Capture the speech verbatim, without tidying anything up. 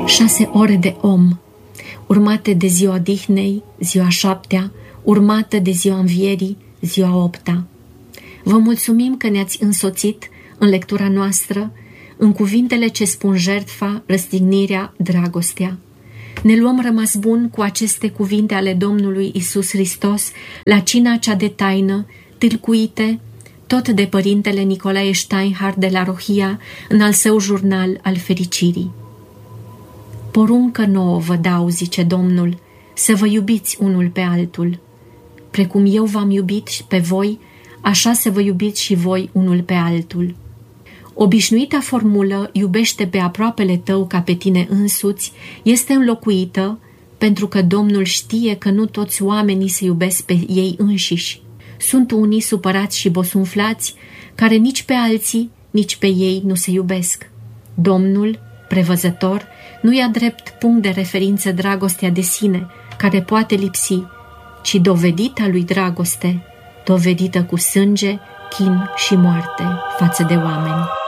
Șase ore de om, urmate de ziua odihnei, ziua șaptea, urmată de ziua învierii, ziua opta. Vă mulțumim că ne-ați însoțit în lectura noastră, în cuvintele ce spun jertfa, răstignirea, dragostea. Ne luăm rămas bun cu aceste cuvinte ale Domnului Iisus Hristos la cina cea de taină, tâlcuite tot de părintele Nicolae Steinhardt de la Rohia în al său jurnal al fericirii. Poruncă nouă vă dau, zice Domnul, să vă iubiți unul pe altul. Precum eu v-am iubit pe voi, așa să vă iubiți și voi unul pe altul. Obișnuita formulă, iubește pe aproapele tău ca pe tine însuți, este înlocuită pentru că Domnul știe că nu toți oamenii se iubesc pe ei înșiși. Sunt unii supărați și bosunflați, care nici pe alții, nici pe ei nu se iubesc. Domnul, prevăzător, nu ia drept punct de referință dragostea de sine, care poate lipsi, ci dovedita lui dragoste, dovedită cu sânge, chin și moarte față de oameni.